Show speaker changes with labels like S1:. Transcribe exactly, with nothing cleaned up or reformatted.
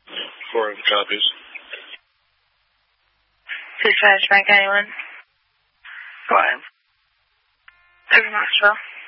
S1: Four copies.
S2: Please try to bank anyone.
S3: Go ahead.
S2: Over Knoxville.